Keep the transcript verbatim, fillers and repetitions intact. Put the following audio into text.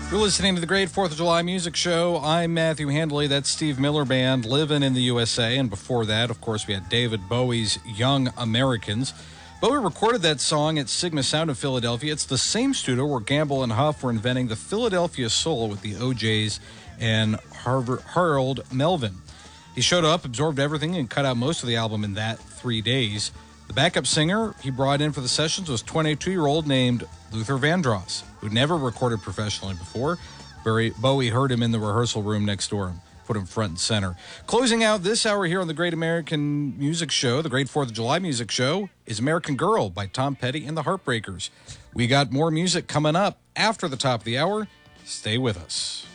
You're listening to the Great fourth of July Music Show. I'm Matthew Handley. That's Steve Miller Band, Livin' in the U S A. And before that, of course, we had David Bowie's Young Americans. Bowie recorded that song at Sigma Sound in Philadelphia. It's the same studio where Gamble and Huff were inventing the Philadelphia Soul with the O Js and Harvard, Harold Melvin. He showed up, absorbed everything, and cut out most of the album in that three days. The backup singer he brought in for the sessions was twenty-two-year-old named Luther Vandross, who'd never recorded professionally before. Bowie heard him in the rehearsal room next door and put him front and center. Closing out this hour here on the Great American Music Show, the Great fourth of July Music Show, is American Girl by Tom Petty and the Heartbreakers. We got more music coming up after the top of the hour. Stay with us.